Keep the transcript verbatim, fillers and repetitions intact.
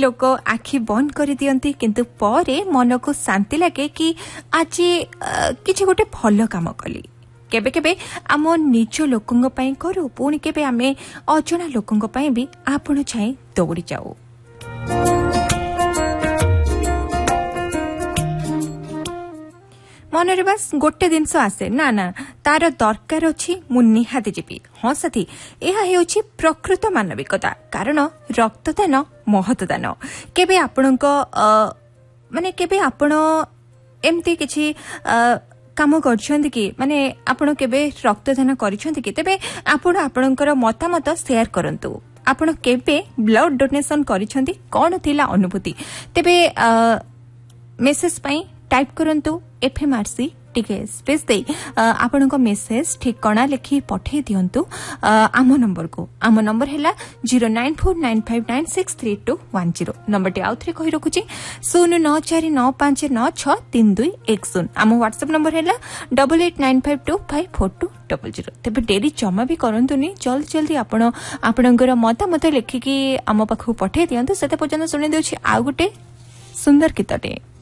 लोक आखि बंद कर दियंती किंतु परे मन को शांति लगे कि आज किछि गोटे भल काम कली। केबे केबे आम निज लोकंग पई करू पुणी केबे आमे अजणा लोकंग पई भी आपण चाहे दौड़ी जाऊ। मनरे बस गोटे जिनस आसे ना ना तार दरकार अछि मु निहाती जीवी। हाँ साथी यह हेउछि प्रकृत मानविकता कारण रक्तदान महतदान। केबे आपणक माने केबे आपण एमती किछि काम करछन्ति कि माने आपण केबे रक्तदान करछन्ति कि तेबे आपण आपणकर मतामत शेयर करंतु। आपण केबे ब्लड डोनेशन करछन्ति कोन थिला अनुभूति तेबे मेसेज पई टाइप करंतु एफएमआरसी टिके स्पेस दे आपण मेसेज ठिकाना लिखि पठे दियंतु आम नंबर को। आम नंबर हैला zero nine four nine five nine six three to one zero. Number T आउ थरे कहि रखुची शून्य नौ चार नौ पांच नौ छह तीन दुई एक शून्य। आम व्हाट्सएप नंबर हैला double eight nine five to five four to double zero. तेबे डेरी जमा भी करंतुनी जल्दी जल्दी आपण आपणकर मतामत लिखिकी आम पाखु पठे दियंतु। सेते पर्यंत सुनि देउछि आ गुटे सुंदर गीतटे।